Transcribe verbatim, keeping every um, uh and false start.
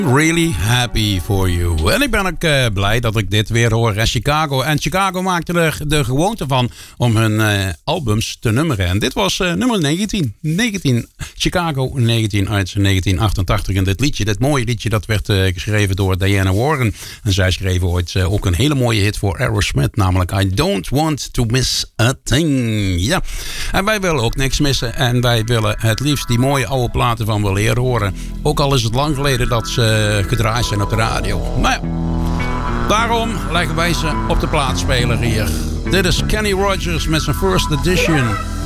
Really happy for you. En ik ben ook uh, blij dat ik dit weer hoor in Chicago. En Chicago maakte er de gewoonte van om hun uh, albums te nummeren. En dit was uh, nummer negentien. negentien. Chicago negentien uit negentien achtentachtig. En dit liedje, dit mooie liedje, dat werd uh, geschreven door Diana Warren. En zij schreef ooit uh, ook een hele mooie hit voor Aerosmith. Namelijk I Don't Want To Miss A Thing. Ja. En wij willen ook niks missen. En wij willen het liefst die mooie oude platen van wel leren horen. Ook al is het lang geleden dat ze gedraaid zijn op de radio. Nou ja, daarom leggen wij ze op de plaatspeler hier. Dit is Kenny Rogers met zijn First Edition.